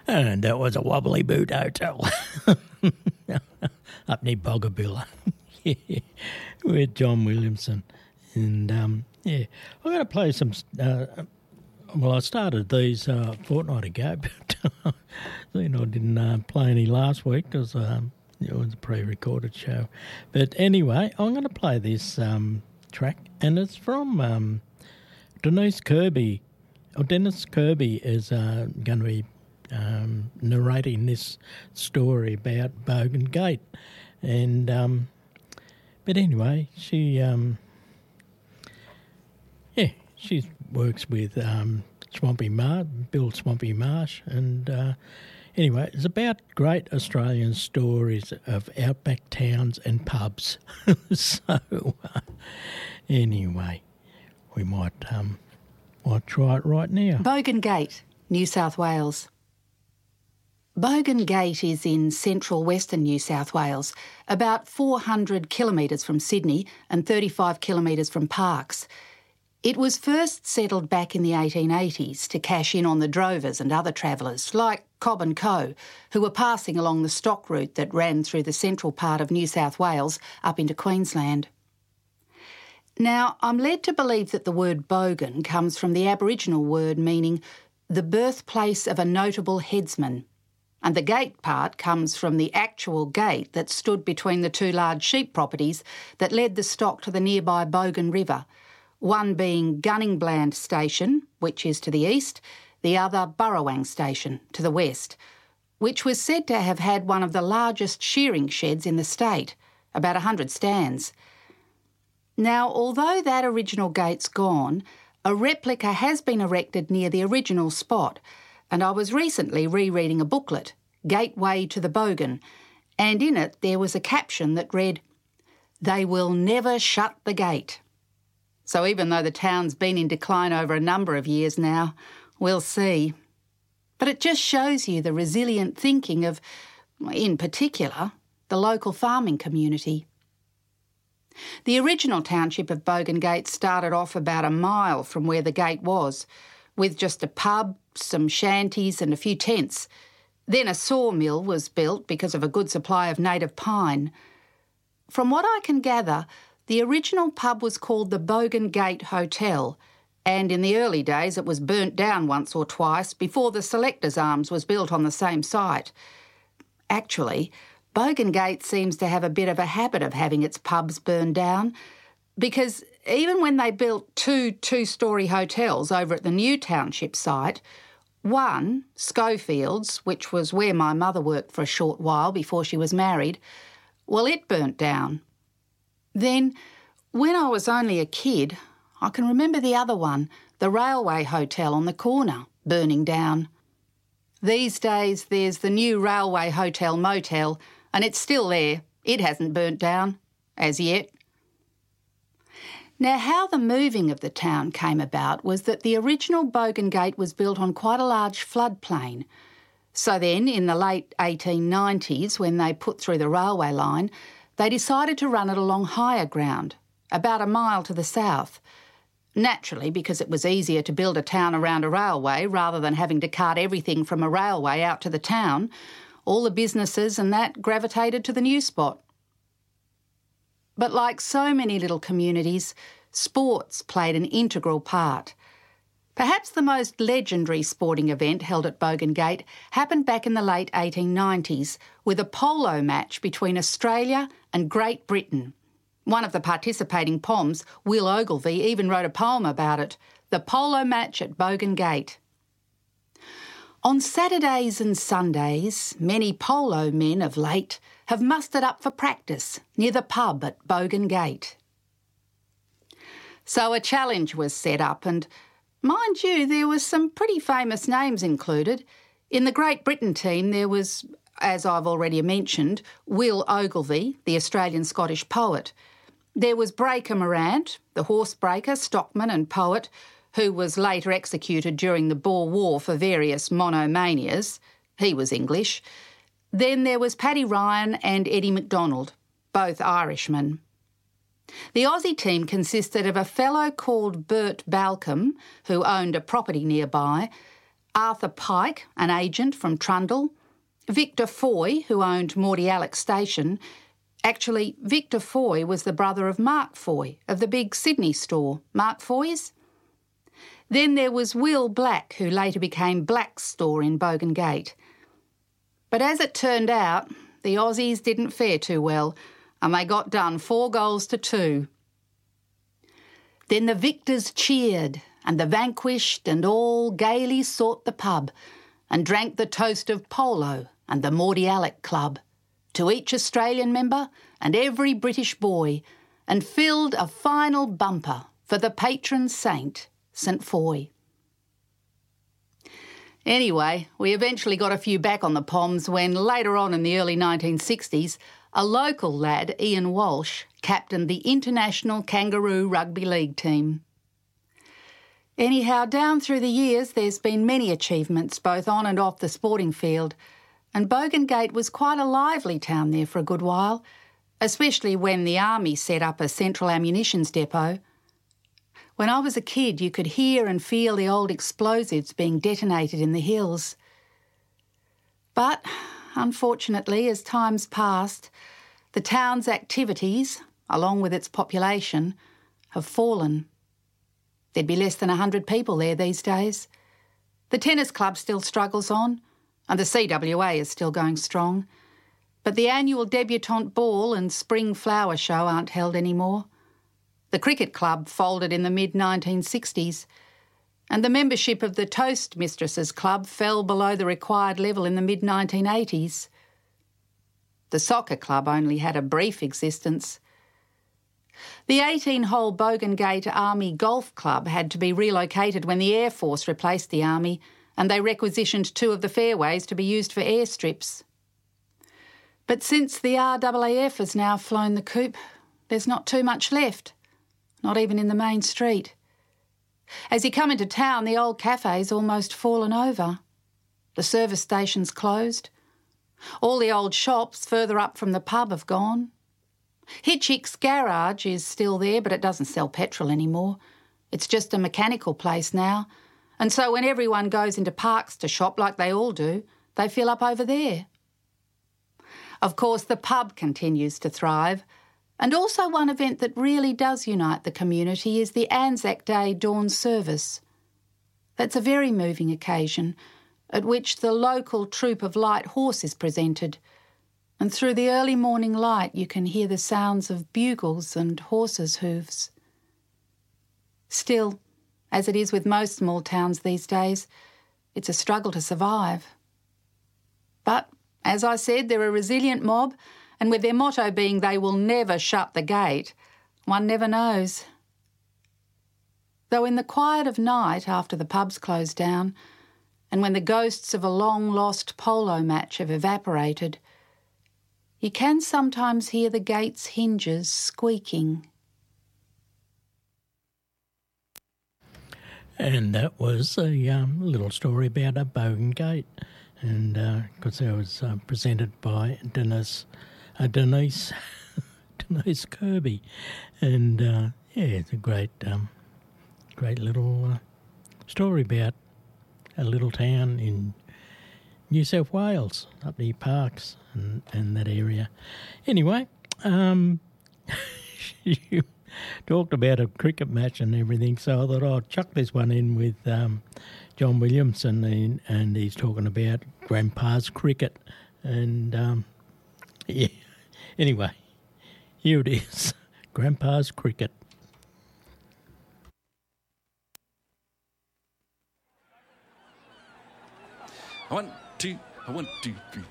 And that was a Wobbly Boot Hotel up near Boggabilla with John Williamson. And, I'm going to play some... I started these a fortnight ago, but I didn't play any last week because it was a pre-recorded show. But anyway, I'm going to play this track, and it's from Denise Kirby. Dennis Kirby is going to be narrating this story about Bogan Gate. And but anyway, she works with Bill Swampy Marsh, and anyway, it's about great Australian stories of outback towns and pubs. So anyway, we might try it right now. Bogan Gate, New South Wales. Bogan Gate is in central western New South Wales, about 400 kilometres from Sydney and 35 kilometres from Parkes. It was first settled back in the 1880s to cash in on the drovers and other travellers, like Cobb and Co., who were passing along the stock route that ran through the central part of New South Wales up into Queensland. Now, I'm led to believe that the word Bogan comes from the Aboriginal word meaning the birthplace of a notable headsman, and the gate part comes from the actual gate that stood between the two large sheep properties that led the stock to the nearby Bogan River, one being Gunningland Station, which is to the east, the other Burrawang Station to the west, which was said to have had one of the largest shearing sheds in the state, about 100 stands. Now, although that original gate's gone, a replica has been erected near the original spot, and I was recently rereading a booklet, Gateway to the Bogan, and in it there was a caption that read, "They will never shut the gate." So even though the town's been in decline over a number of years now, we'll see. But it just shows you the resilient thinking of, in particular, the local farming community. The original township of Bogan Gate started off about a mile from where the gate was, with just a pub, some shanties and a few tents. Then a sawmill was built because of a good supply of native pine. From what I can gather, the original pub was called the Bogan Gate Hotel, and in the early days it was burnt down once or twice before the Selectors Arms was built on the same site. Actually, Bogan Gate seems to have a bit of a habit of having its pubs burned down, because even when they built two-storey hotels over at the new township site, one, Schofield's, which was where my mother worked for a short while before she was married, well, it burnt down. Then, when I was only a kid, I can remember the other one, the Railway Hotel on the corner, burning down. These days there's the new Railway Hotel Motel, and it's still there. It hasn't burnt down, as yet. Now, how the moving of the town came about was that the original Bogan Gate was built on quite a large floodplain. So then, in the late 1890s, when they put through the railway line, they decided to run it along higher ground, about a mile to the south. Naturally, because it was easier to build a town around a railway rather than having to cart everything from a railway out to the town, all the businesses and that gravitated to the new spot. But like so many little communities, sports played an integral part. Perhaps the most legendary sporting event held at Bogan Gate happened back in the late 1890s with a polo match between Australia and Great Britain. One of the participating Poms, Will Ogilvie, even wrote a poem about it, The Polo Match at Bogan Gate. On Saturdays and Sundays, many polo men of late have mustered up for practice near the pub at Bogan Gate. So a challenge was set up and, mind you, there was some pretty famous names included. In the Great Britain team there was, as I've already mentioned, Will Ogilvie, the Australian-Scottish poet. There was Breaker Morant, the horsebreaker, stockman and poet, who was later executed during the Boer War for various monomanias. He was English. Then there was Paddy Ryan and Eddie MacDonald, both Irishmen. The Aussie team consisted of a fellow called Bert Balcombe, who owned a property nearby, Arthur Pike, an agent from Trundle, Victor Foy, who owned Mordialloc Station. Actually, Victor Foy was the brother of Mark Foy, of the big Sydney store, Mark Foy's. Then there was Will Black, who later became Black's store in Bogan Gate. But as it turned out, the Aussies didn't fare too well, and they got done 4-2. Then the victors cheered, and the vanquished and all gaily sought the pub, and drank the toast of Polo and the Mordialloc Club, to each Australian member and every British boy, and filled a final bumper for the patron saint, St Foy. Anyway, we eventually got a few back on the Poms when, later on in the early 1960s, a local lad, Ian Walsh, captained the International Kangaroo Rugby League team. Anyhow, down through the years, there's been many achievements, both on and off the sporting field, and Bogan Gate was quite a lively town there for a good while, especially when the Army set up a central ammunitions depot. When I was a kid, you could hear and feel the old explosives being detonated in the hills. But, unfortunately, as time's passed, the town's activities, along with its population, have fallen. There'd be less than 100 people there these days. The tennis club still struggles on, and the CWA is still going strong. But the annual debutante ball and spring flower show aren't held anymore. The cricket club folded in the mid-1960s, and the membership of the Toast Mistresses Club fell below the required level in the mid-1980s. The soccer club only had a brief existence. The 18-hole Bogan Gate Army Golf Club had to be relocated when the Air Force replaced the Army, and they requisitioned 2 of the fairways to be used for airstrips. But since the RAAF has now flown the coop, there's not too much left. Not even in the main street. As you come into town, the old cafe's almost fallen over. The service station's closed. All the old shops further up from the pub have gone. Hitchick's garage is still there, but it doesn't sell petrol anymore. It's just a mechanical place now. And so when everyone goes into Parks to shop like they all do, they fill up over there. Of course, the pub continues to thrive. And also one event that really does unite the community is the Anzac Day dawn service. That's a very moving occasion at which the local troop of light horse is presented, and through the early morning light you can hear the sounds of bugles and horses' hooves. Still, as it is with most small towns these days, it's a struggle to survive. But, as I said, they're a resilient mob, and with their motto being they will never shut the gate, one never knows. Though in the quiet of night after the pubs close down, and when the ghosts of a long-lost polo match have evaporated, you can sometimes hear the gate's hinges squeaking. And that was a little story about a Bogan Gate, and because it was presented by Denise Kirby, and it's a great little story about a little town in New South Wales, up near Parks and that area. Anyway, you talked about a cricket match and everything, so I thought I'd chuck this one in with John Williamson, and he's talking about Grandpa's cricket, and yeah. Anyway, here it is, Grandpa's cricket. 1, 2, 1, 2, 3.